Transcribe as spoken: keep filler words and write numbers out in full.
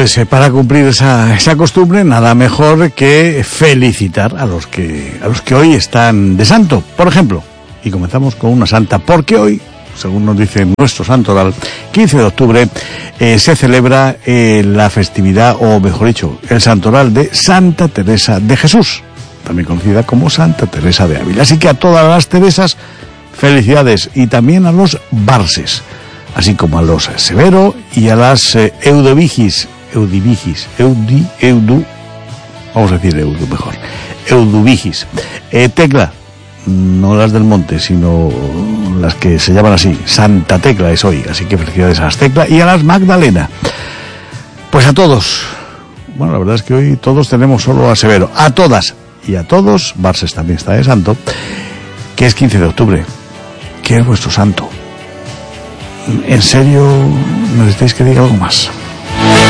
pues eh, para cumplir esa, esa costumbre, nada mejor que felicitar a los que a los que hoy están de santo, por ejemplo. Y comenzamos con una santa, porque hoy, según nos dice nuestro santoral, quince de octubre, eh, se celebra eh, la festividad, o mejor dicho, el santoral de Santa Teresa de Jesús, también conocida como Santa Teresa de Ávila. Así que a todas las Teresas, felicidades, y también a los Barses, así como a los Severo y a las eh, Eudovigis, Eudivigis, Eudi, Eudu, vamos a decir Eudu mejor, Euduvigis. Eh, Tecla, no las del monte, sino las que se llaman así, Santa Tecla es hoy, así que felicidades a las Tecla y a las Magdalena. Pues a todos, bueno, la verdad es que hoy todos tenemos solo a Severo, a todas y a todos, Barses también está de santo, que es quince de octubre, que es vuestro santo. ¿En serio necesitáis que diga algo más?